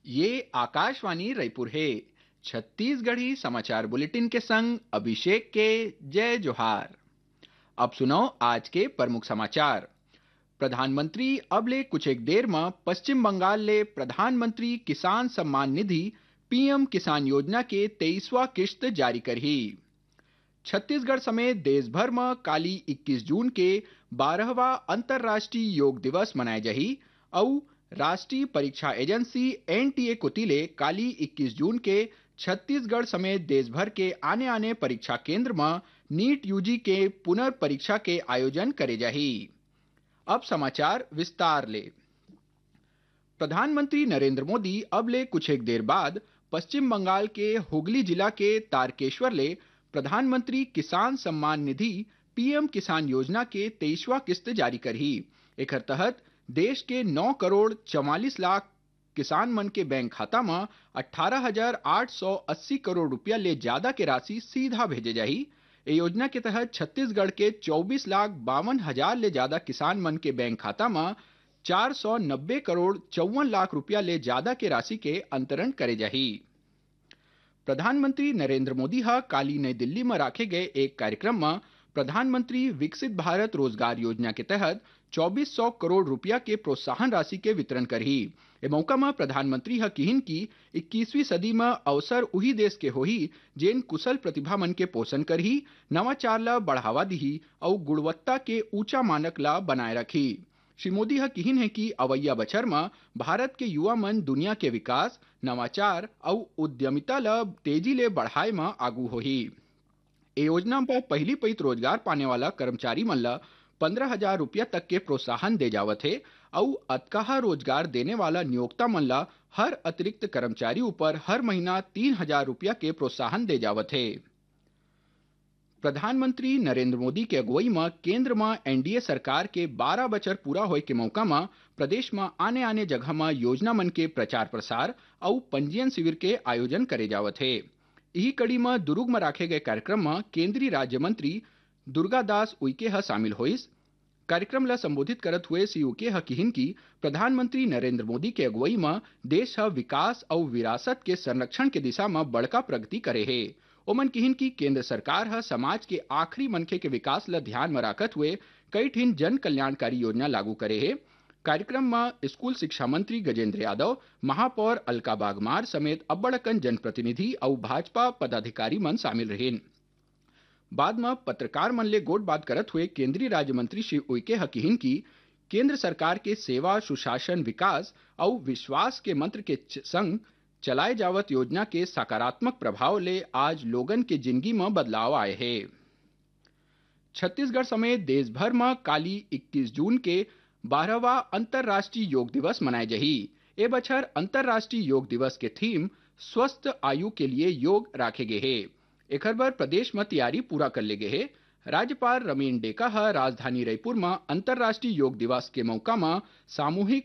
ये आकाशवाणी रायपुर है। छत्तीसगढ़ी समाचार बुलेटिन के संग अभिषेक के जय जोहार। अब सुनो आज के प्रमुख समाचार। प्रधानमंत्री अब ले कुछ एक देर में पश्चिम बंगाल ले प्रधानमंत्री किसान सम्मान निधि पीएम किसान योजना के 23वां किश्त जारी करही। छत्तीसगढ़ समेत देश भर में काली 21 जून के 12वां अंतर्राष्ट्रीय योग दिवस मनाए जही और राष्ट्रीय परीक्षा एजेंसी एनटीए कोतिले काली 21 जून के छत्तीसगढ़ समेत देश भर के आने आने परीक्षा केंद्र में नीट यूजी के पुनर्परीक्षा के आयोजन करे जाही। अब समाचार विस्तार ले। प्रधानमंत्री नरेंद्र मोदी अब ले कुछ एक देर बाद पश्चिम बंगाल के हुगली जिला के तारकेश्वर ले प्रधानमंत्री किसान सम्मान निधि पीएम किसान योजना के 23वां किस्त जारी करही। एकर तहत देश के 9 करोड़ 44 लाख किसान मन के बैंक खाता में 18,880 करोड़ रुपया ले ज्यादा के राशि सीधा भेजे जाही। ए योजना के तहत छत्तीसगढ़ के 24 लाख 52 हजार ले ज्यादा किसान मन के बैंक खाता में 490 करोड़ 54 लाख रुपया ले ज्यादा के राशि के अंतरण करे जाही। प्रधानमंत्री नरेंद्र मोदी हा काली नई दिल्ली में रखे गए एक कार्यक्रम में प्रधानमंत्री विकसित भारत रोजगार योजना के तहत 2400 करोड़ रुपया के प्रोत्साहन राशि के वितरण करही। ए मौका में प्रधानमंत्री हा किहिन की 21वीं सदी में अवसर उही देश के होही जेन कुशल प्रतिभा मन के पोषण करही, नवाचार ला बढ़ावा दिही और गुणवत्ता के ऊंचा मानक ला बनाए रखी। श्री मोदी हा किहिन है कि अवैया बछर में भारत के युवा मन दुनिया के विकास, नवाचार और उद्यमिता ला तेजी ले बढ़ाए में आगू होही। ए योजना पर पहली पइत रोजगार पाने वाला कर्मचारी मन ला 15,000 रुपया तक के प्रोत्साहन दे जावत है और अतकाहा रोजगार देने वाला नियोक्ता मन ला हर अतिरिक्त कर्मचारी ऊपर हर महीना 3,000 रुपया के प्रोत्साहन दे जावत है। प्रधानमंत्री नरेंद्र मोदी के अगुवाई में केंद्र में एनडीए सरकार के 12 बछर पूरा होए के मौका में प्रदेश में आने आने जगह में योजना मन के प्रचार प्रसार और पंजीयन शिविर के आयोजन करे जावत है। यही कड़ी में दुर्ग में रखे गए कार्यक्रम में केंद्रीय राज्य मंत्री दुर्गादास उइके ह शामिल होइस। कार्यक्रम ला संबोधित करत हुए श्री उइके ह किहिन की प्रधानमंत्री नरेंद्र मोदी के अगुवाई में देश ह विकास और विरासत के संरक्षण के दिशा में बड़का प्रगति करे है। ओमन किहिन की केंद्र सरकार ह समाज के आखिरी मनखे के विकास ला ध्यान में रखत हुए कई ठिन जन कल्याणकारी योजना लागू करे है। कार्यक्रम में स्कूल शिक्षा मंत्री गजेंद्र यादव, महापौर अलका बागमार समेत अब्बड़कन जनप्रतिनिधि और भाजपा पदाधिकारी मन शामिल रहेन। बाद में पत्रकार मन ले गोट बात करत हुए केंद्रीय राज्य मंत्री श्री उइके ह किहिन की केंद्र सरकार के सेवा, सुशासन, विकास और विश्वास के मंत्र के संग चलाए जावत योजना के सकारात्मक प्रभाव ले आज लोगन के जिंदगी में बदलाव आए हैं। छत्तीसगढ़ समेत देश भर में काली 21 जून के 12वां अंतर्राष्ट्रीय योग दिवस मनाए जही। ए बछर अंतर्राष्ट्रीय योग दिवस के थीम स्वस्थ आयु के लिए योग राखे गए है। एकर बर प्रदेश में तैयारी पूरा कर ले गए है। राज्यपाल रमेन डेका राजधानी रायपुर में अंतर्राष्ट्रीय योग दिवस के मौका में सामूहिक